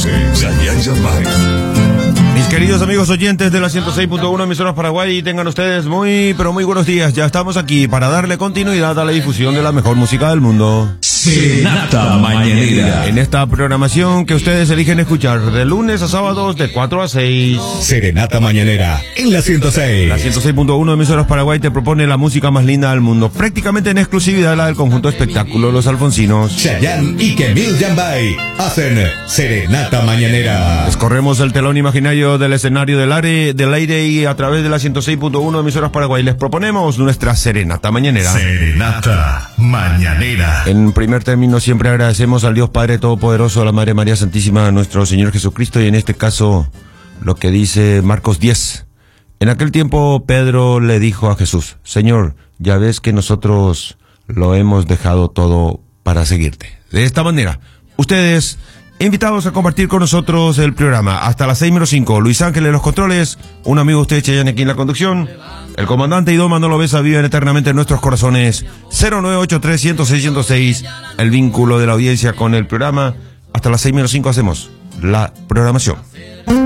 12, Chayanne Yambay. Mis queridos amigos oyentes de la 106.1 emisoras Paraguay, tengan ustedes muy, pero muy buenos días. Ya estamos aquí para darle continuidad a la difusión de la mejor música del mundo. Serenata Mañanera. En esta programación que ustedes eligen escuchar de lunes a sábados de 4 a 6. Serenata Mañanera en la 106. La 106.1 emisoras Paraguay te propone la música más linda del mundo, prácticamente en exclusividad la del conjunto espectáculo Los Alfonsinos. Chayanne y Kemil Yambay hacen Serenata Mañanera. Escorremos el telón imaginario del escenario del aire y a través de la 106.1 emisoras Paraguay les proponemos nuestra Serenata Mañanera. Serenata Mañanera. En primer término siempre agradecemos al Dios Padre Todopoderoso, a la Madre María Santísima, a nuestro Señor Jesucristo, y en este caso lo que dice Marcos 10. En aquel tiempo Pedro le dijo a Jesús: Señor, ya ves que nosotros lo hemos dejado todo para seguirte. De esta manera, ustedes invitados a compartir con nosotros el programa hasta las 6:05. Luis Ángel en los controles, un amigo de usted, Chayanne, aquí en la conducción. El comandante y don Manolo Besa viven eternamente en nuestros corazones. 0983-106-106, el vínculo de la audiencia con el programa. Hasta las 6:05 hacemos la programación.